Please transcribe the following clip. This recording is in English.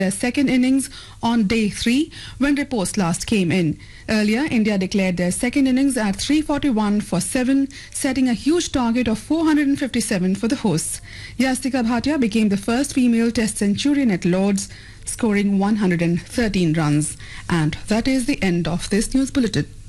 their second innings on day 3 when reports last came in. Earlier, India declared their second innings at 341 for 7, setting a huge target of 457 for the hosts. Yastika Bhatia became the first female Test centurion at Lord's, scoring 113 runs. And that is the end of this news bulletin.